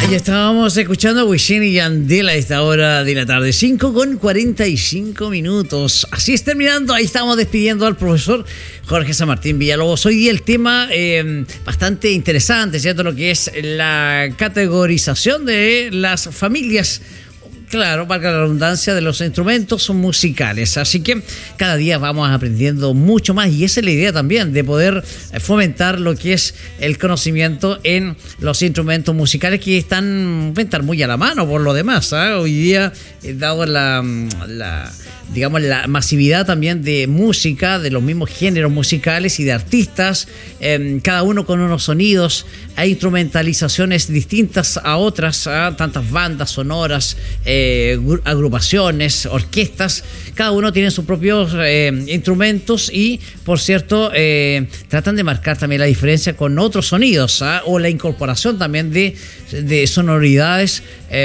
Y estábamos escuchando a Wisin y Yandel a esta hora de la tarde, 5:45. Así es, terminando, ahí estamos despidiendo al profesor Jorge San Martín Villalobos. Hoy día el tema bastante interesante, ¿cierto? Lo que es la categorización de las familias. Claro, valga la redundancia, de los instrumentos musicales. Así que cada día vamos aprendiendo mucho más y esa es la idea también, de poder fomentar lo que es el conocimiento en los instrumentos musicales que están muy a la mano por lo demás, ¿eh? Hoy día, dado la masividad también de música, de los mismos géneros musicales y de artistas, cada uno con unos sonidos, hay instrumentalizaciones distintas a otras, tantas bandas sonoras, agrupaciones, orquestas, cada uno tiene sus propios instrumentos y, por cierto, tratan de marcar también la diferencia con otros sonidos, o la incorporación también de sonoridades.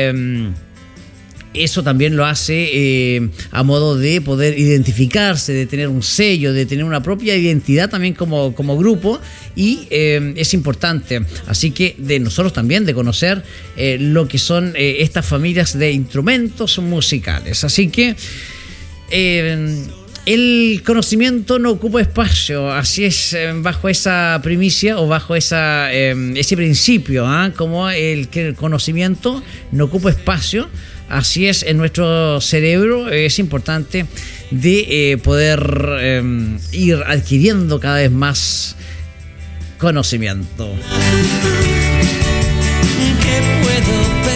Eso también lo hace a modo de poder identificarse, de tener un sello, de tener una propia identidad también como grupo, y es importante. Así que de nosotros también de conocer lo que son estas familias de instrumentos musicales. Así que el conocimiento no ocupa espacio, así es, bajo esa primicia o bajo ese principio, como el conocimiento no ocupa espacio. Así es, en nuestro cerebro es importante de poder ir adquiriendo cada vez más conocimiento. ¿Qué puedo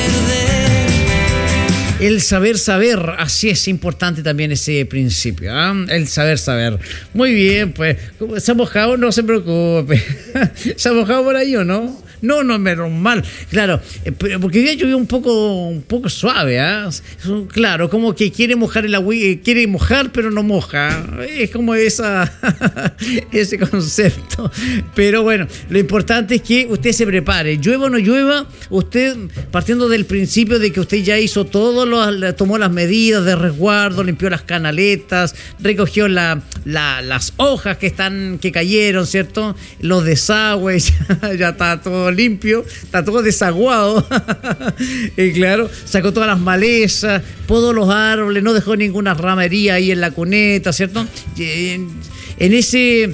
perder? El saber, así es importante también ese principio, el saber. Muy bien, pues, ¿se ha mojado? No se preocupe. ¿Se ha mojado por ahí o no? No, menos mal. Claro, porque hoy día llovió un poco suave, Claro, como que quiere mojar el agua, quiere mojar pero no moja. Es como ese concepto. Pero bueno, lo importante es que usted se prepare. Llueva o no llueva, usted, partiendo del principio de que usted ya hizo todo, tomó las medidas de resguardo, limpió las canaletas, recogió las hojas que cayeron, ¿cierto? Los desagües, ya está todo limpio, está todo desaguado. Y claro, sacó todas las malezas, podó los árboles, no dejó ninguna ramería ahí en la cuneta, ¿cierto? En ese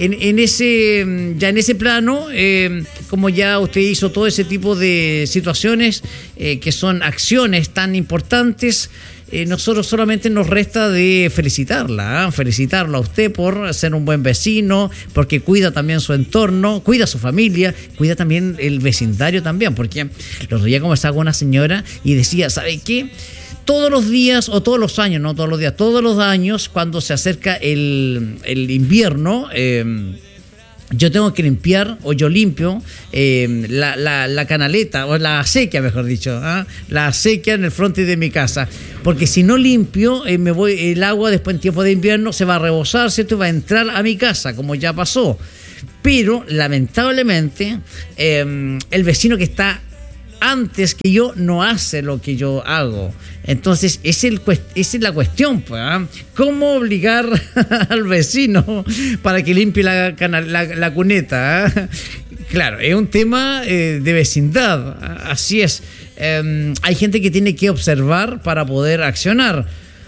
plano, como ya usted hizo todo ese tipo de situaciones, que son acciones tan importantes, nosotros solamente nos resta de felicitarlo a usted por ser un buen vecino, porque cuida también su entorno, cuida su familia, cuida también el vecindario también, porque los otro día conversaba con una señora y decía, ¿sabe qué? Todos los días, o todos los años, no todos los días, todos los años, cuando se acerca el invierno, yo tengo que limpiar, o yo limpio la canaleta, o la acequia, mejor dicho, la acequia en el frente de mi casa, porque si no limpio, el agua después en tiempo de invierno se va a rebosar, ¿cierto? Y va a entrar a mi casa, como ya pasó. Pero lamentablemente el vecino que está antes que yo no hace lo que yo hago. Entonces, esa es la cuestión, pues, ¿cómo obligar al vecino para que limpie la cuneta? Claro, es un tema de vecindad, así es. Hay gente que tiene que observar para poder accionar.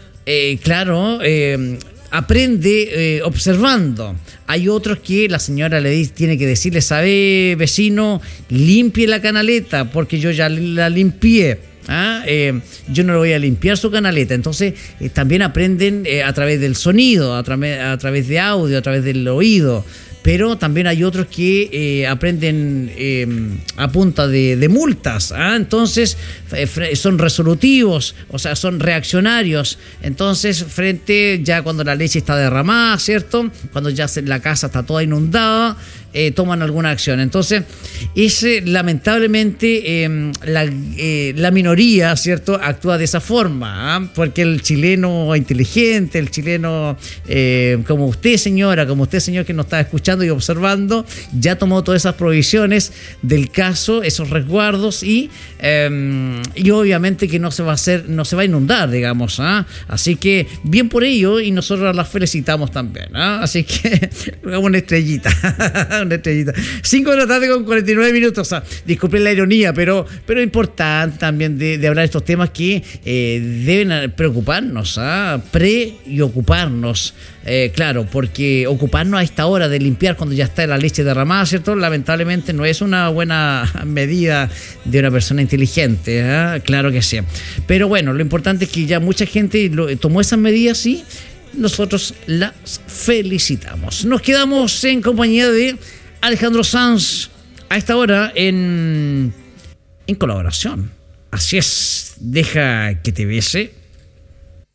Aprende observando. Hay otros que la señora tiene que decirle, ¿sabe, vecino? Limpie la canaleta, porque yo ya la limpié. Yo no le voy a limpiar su canaleta. Entonces también aprenden a través del sonido, a través de audio, a través del oído. Pero también hay otros que aprenden a punta de multas. Entonces son resolutivos, o sea, son reaccionarios. Entonces, ya cuando la leche está derramada, ¿cierto? Cuando ya la casa está toda inundada, toman alguna acción. Entonces, lamentablemente la minoría, ¿cierto?, actúa de esa forma, porque el chileno inteligente, el chileno como usted, señora, como usted, señor, que nos está escuchando y observando, ya tomó todas esas provisiones del caso, esos resguardos, y obviamente que no se va a inundar, digamos. Así que bien por ello, y nosotros las felicitamos también. Así que una estrellita Una estrellita. 5 de la tarde con 49 minutos. O sea, disculpen la ironía, pero es importante también de hablar de estos temas que deben preocuparnos, y ocuparnos. Claro, porque ocuparnos a esta hora de limpiar cuando ya está la leche derramada, ¿cierto? Lamentablemente no es una buena medida de una persona inteligente, claro que sí. Pero bueno, lo importante es que ya mucha gente tomó esas medidas y nosotros las felicitamos. Nos quedamos en compañía de Alejandro Sanz a esta hora en colaboración. Así es, deja que te bese.